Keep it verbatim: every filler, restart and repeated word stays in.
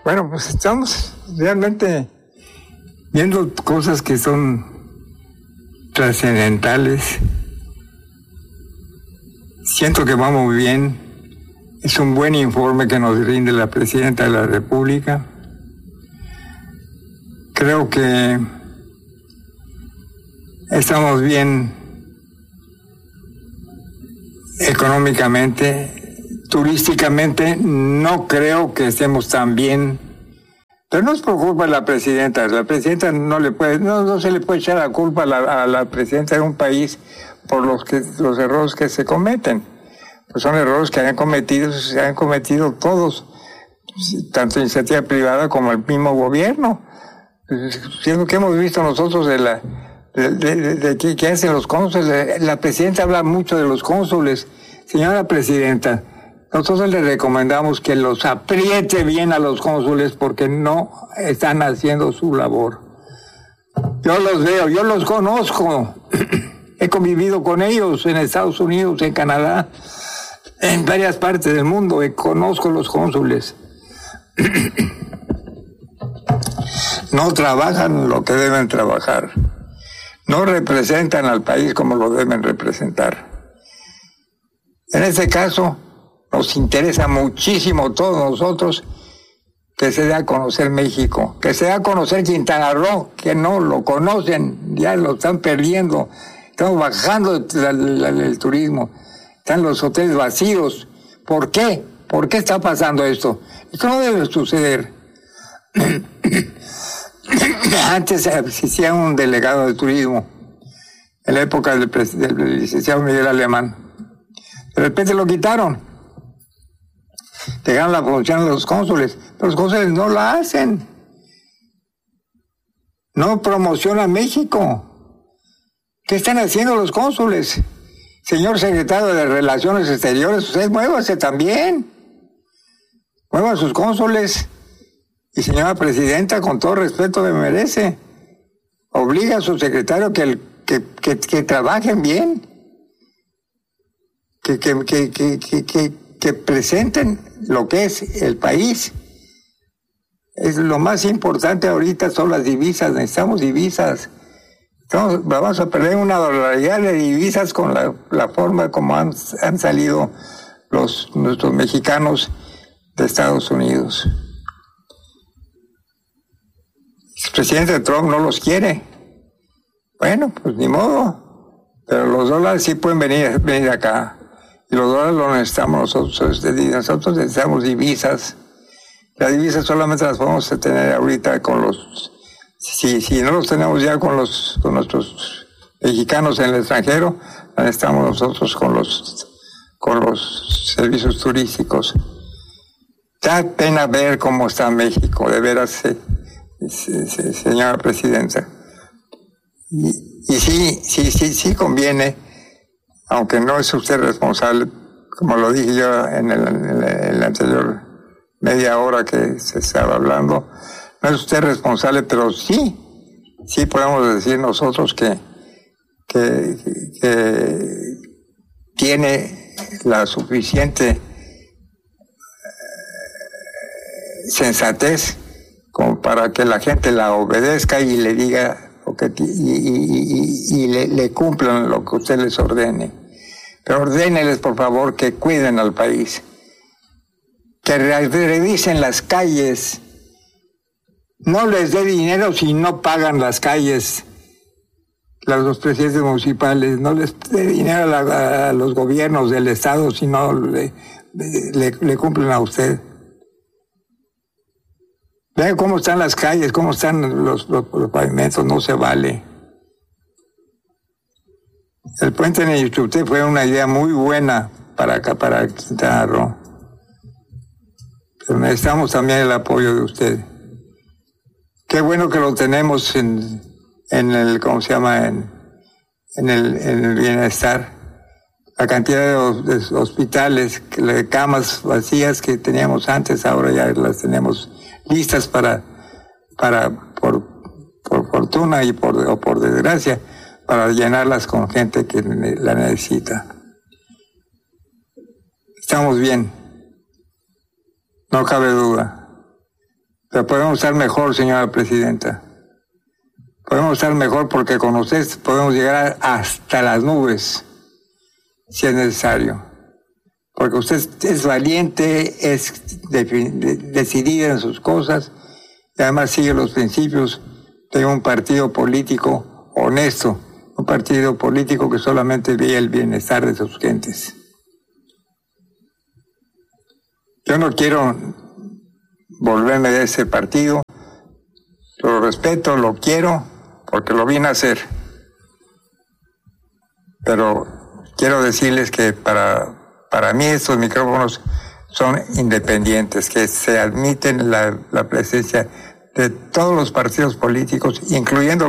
Bueno, pues estamos realmente viendo cosas que son trascendentales. Siento que vamos muy bien. Es un buen informe que nos rinde la Presidenta de la República. Creo que estamos bien económicamente. Turísticamente no creo que estemos tan bien, pero no es por culpa de la presidenta. La presidenta no le puede, no, no se le puede echar la culpa a la, a la presidenta de un país por los que los errores que se cometen. Pues son errores que han cometido, se han cometido todos, tanto iniciativa privada como el mismo gobierno. Siendo que hemos visto nosotros de la de, de, de, de que, que hacen los cónsules, la presidenta habla mucho de los cónsules. Señora presidenta, nosotros le recomendamos que los apriete bien a los cónsules porque no están haciendo su labor. Yo los veo, yo los conozco. He convivido con ellos en Estados Unidos, en Canadá, en varias partes del mundo. Conozco los cónsules. No trabajan lo que deben trabajar. No representan al país como lo deben representar. En este caso, nos interesa muchísimo a todos nosotros que se dé a conocer México, que se dé a conocer Quintana Roo, que no lo conocen, ya lo están perdiendo. Estamos bajando el turismo, están los hoteles vacíos. ¿Por qué? ¿Por qué está pasando esto? Esto no debe suceder. Antes existía un delegado de turismo, en la época del, del licenciado Miguel Alemán. De repente lo quitaron. Dejaron la función a los cónsules, pero los cónsules no la hacen. No promocionan México. ¿Qué están haciendo los cónsules? Señor secretario de Relaciones Exteriores, usted muévase también. Muevan sus cónsules. Y señora presidenta, con todo respeto me merece, obliga a su secretario que, que, que, que trabajen bien. Que, que, que, que, que, que, que presenten lo que es el país. Es lo más importante ahorita son las divisas, necesitamos divisas. Estamos, vamos a perder una barbaridad de divisas con la, la forma como han, han salido los nuestros mexicanos de Estados Unidos. El presidente Trump no los quiere. Bueno, pues ni modo. Pero los dólares sí pueden venir, venir acá. Y los dólares los necesitamos nosotros. Nosotros necesitamos divisas. Las divisas solamente las podemos tener ahorita con los... Si, si no los tenemos ya con los con nuestros mexicanos en el extranjero, las necesitamos nosotros con los con los servicios turísticos. Da pena ver cómo está México, de veras, eh, se, se, señora presidenta. Y, y sí, sí, sí, sí conviene, aunque no es usted responsable, como lo dije yo en el, en el, en la anterior media hora que se estaba hablando, no es usted responsable, pero sí, sí podemos decir nosotros que, que, que tiene la suficiente sensatez como para que la gente la obedezca y le diga lo que, y, y, y, y le, le cumplan lo que usted les ordene. Pero ordéneles, por favor, que cuiden al país, que revisen las calles. No les dé dinero si no pagan las calles. Los presidentes municipales, no les dé dinero a, la, a los gobiernos del estado si no le, le, le cumplen a usted. Vean cómo están las calles, cómo están los, los, los pavimentos, no se vale. El puente en Ixtuptepec fue una idea muy buena para acá, para Quintana Roo. Pero necesitamos también el apoyo de usted. Qué bueno que lo tenemos en, en el, ¿cómo se llama? En, en, el, en el bienestar. La cantidad de, de hospitales, de camas vacías que teníamos antes, ahora ya las tenemos listas para, para por, por fortuna y por, o por desgracia, para llenarlas con gente que la necesita. Estamos bien, no cabe duda. Pero podemos estar mejor, señora presidenta. Podemos estar mejor porque con ustedes podemos llegar hasta las nubes, si es necesario. Porque usted es valiente, es de, de, decidida en sus cosas, y además sigue los principios de un partido político honesto, un partido político que solamente ve el bienestar de sus gentes. Yo no quiero volverme de ese partido, lo respeto, lo quiero, porque lo vine a hacer. Pero quiero decirles que para, para mí estos micrófonos son independientes, que se admiten la, la presencia de todos los partidos políticos, incluyendo